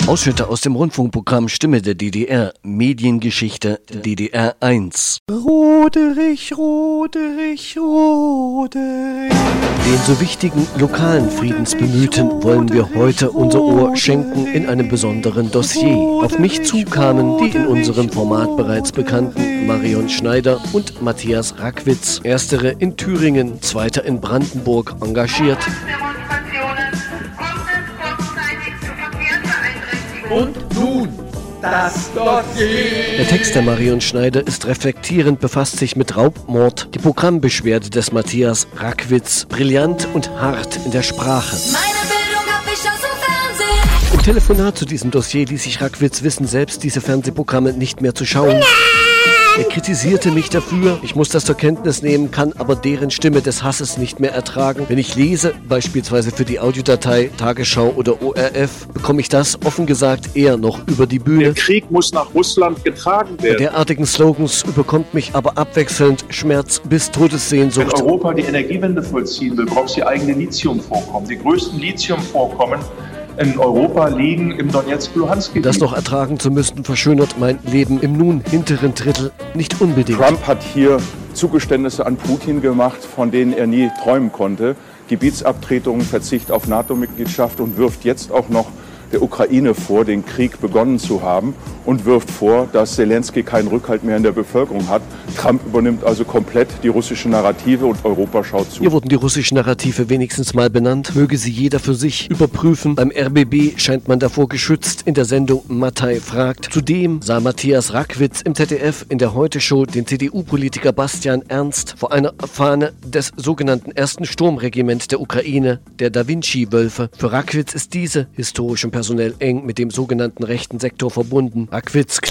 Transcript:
Ausschnitte aus dem Rundfunkprogramm Stimme der DDR, Mediengeschichte DDR 1. Roderich, Roderich, Roderich. Den so wichtigen lokalen Friedensbemühten wollen wir heute unser Ohr schenken in einem besonderen Dossier. Auf mich zukamen die in unserem Format bereits bekannten Marion Schneider und Matthias Rackwitz. Erstere in Thüringen, zweiter in Brandenburg engagiert. Und nun das Dossier. Der Text der Marion Schneider ist reflektierend, befasst sich mit Raubmord. Die Programmbeschwerde des Matthias Rackwitz, brillant und hart in der Sprache. Meine Bildung hab ich aus dem Fernsehen. Im Telefonat zu diesem Dossier ließ sich Rackwitz wissen, selbst diese Fernsehprogramme nicht mehr zu schauen. Er kritisierte mich dafür, ich muss das zur Kenntnis nehmen, kann aber deren Stimme des Hasses nicht mehr ertragen. Wenn ich lese, beispielsweise für die Audiodatei Tagesschau oder ORF, bekomme ich das, offen gesagt, eher noch über die Bühne. Der Krieg muss nach Russland getragen werden. Bei derartigen Slogans überkommt mich aber abwechselnd Schmerz bis Todessehnsucht. Wenn Europa die Energiewende vollziehen will, braucht sie eigene Lithiumvorkommen. Die größten Lithiumvorkommen in Europa liegen im Donetsk-Luhansk-Gebiet. Das noch ertragen zu müssen, verschönert mein Leben im nun hinteren Drittel nicht unbedingt. Trump hat hier Zugeständnisse an Putin gemacht, von denen er nie träumen konnte. Gebietsabtretungen, Verzicht auf NATO-Mitgliedschaft und wirft jetzt auch noch der Ukraine vor, den Krieg begonnen zu haben und wirft vor, dass Zelensky keinen Rückhalt mehr in der Bevölkerung hat. Trump übernimmt also komplett die russische Narrative und Europa schaut zu. Hier wurden die russischen Narrative wenigstens mal benannt. Möge sie jeder für sich überprüfen. Beim RBB scheint man davor geschützt. In der Sendung Mattei fragt. Zudem sah Matthias Rackwitz im ZDF in der Heute-Show den CDU-Politiker Bastian Ernst vor einer Fahne des sogenannten 1. Sturmregiment der Ukraine, der Da Vinci-Wölfe. Für Rackwitz ist diese historisch und personell eng mit dem sogenannten rechten Sektor verbunden. Rackwitz